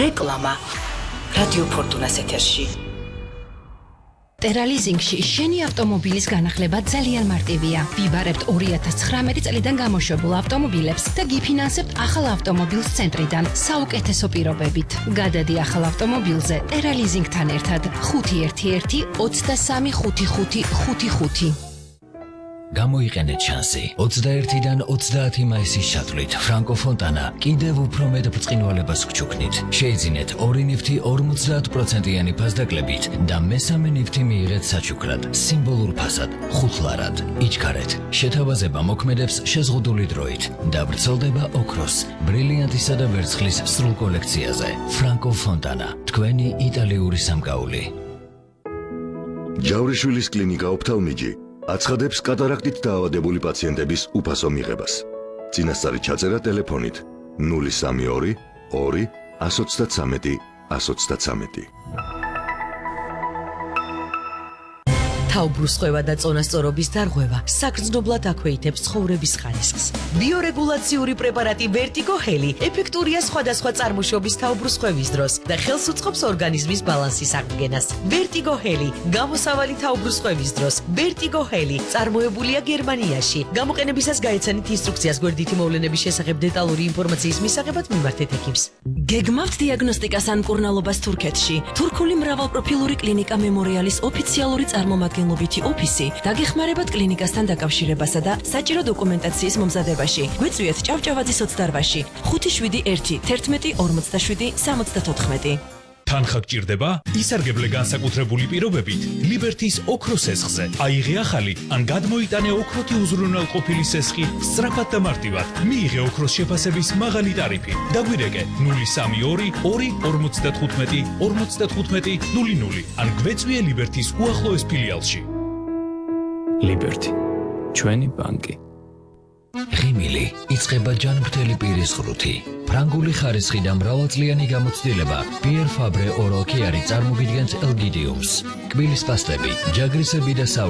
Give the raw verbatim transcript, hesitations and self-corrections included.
რეკლამა რადიო ფორტუნას ეთერში. ტერალიზინგში შენი ავტომობილის განახლება ძალიან მარტივია. ვიბარებთ ორი ათას ცხრამეტი წლიდან გამოშვებულ ავტომობილებს და გიფინანსებთ ახალ ავტომობილს ცენტრიდან საუკეთესო პირობებით. გადადი ახალ ავტომობილზე ტერალიზინგთან ერთად ხუთი ერთი ერთი ოცდასამი ხუთი ხუთი ხუთი ხუთი. გამოიყენეთ შანსი. ოცდაერთიდან ოცდაათი მაისის ჩათვლით ფრანკო ფონტანა კიდევ უფრო მეტ ბრწყინვალებას გჩუქნით. შეიძინეთ ორი ნივთი ორმოცდაათ პროცენტიანი ფასდაკლებით და მესამე ნივთი მიიღეთ საჩუქრად, სიმბოლურ ფასად, ხუთლარად. იჩქარეთ. შეთავაზება მოქმედებს შეზღუდული დროით და ვრცელდება ოქროს, ბრილიანტისა და ვერცხლის სრულ კოლექციაზე. ფრანკო ფონტანა, თქვენი იტალიური სამკაული. ჯავრიშვილის კლინიკა ოფთალმიჯი აცხადებს კატარაქტით დაავადებული პაციენტების უფასო მიღებას. წინასწარი ჩაწერა ტელეფონით ნული სამი ორი ორი ათს ოცდათვრამეტი ათს ოცდათვრამეტი. თავბრუსხვევა და წონასწორობის დარღვევა საგრძნობლად აქვეითებს ცხოვრების ხარისხს. ბიორეგულაციური პრეპარატი Vertigo Heli ეფექტურია სხვადასხვა წარმოშობის თავბრუსხვევის დროს და ხელს უწყობს ორგანიზმის ბალანსის აღდგენას. Vertigo Heli გამოსავალი თავბრუსხვევის დროს. Vertigo Heli წარმოებულია გერმანიაში. გამოყენებისას გაეცანით ინსტრუქციას გვერდითი მოვლენების შესახებ დეტალური ინფორმაციის მისაღებად მიმართეთ ექიმს. გეგმავთ დიაგნოსტიკას ან მკურნალობას თურქეთში. თურქული მრავალპროფილური კლინიკა მემორიალის ოფიციალური წარმომადგენლობითი ოფისი დაგეხმარებათ კლინიკასთან დაკავშირებასა და საჭირო დოკუმენტაციის მომზადებაში. გვიწვიეთ ჭავჭავაძის ოცდაოთხში ხუთი შვიდი ერთი თერთმეტი ორმოცდაშვიდი სამოცდათოთხმეტი. თანხა გჭირდება? ისარგებლე განსაკუთრებული პირობებით ლიბერთის ოქროს სესხზე. აიღე ახალი ან გადმოიტანე ოქროთი უზრუნველყოფილი სესხი სწრაფად და მარტივად. მიიღე ოქროს შეფასების მაღალი ტარიფი. დაგვირეკე ნული სამი ორი ორი ორმოცდათხუთმეტი ორმოცდათხუთმეტი ნული ნული ან გვეწვიე ლიბერთის უახლოეს ფილიალში. ლიბერთი, ჩვენი ბანკი. ღიმილი იწყება ჯანმრთელი პირის ღრუთი. ფრანგული ხარისხი და მრავალწლიანი გამოცდილება Pierre Fabre Oral Care წარმოგიდგენთ ელგიდიუმს. კბილის პასტები, ჯაგრისები და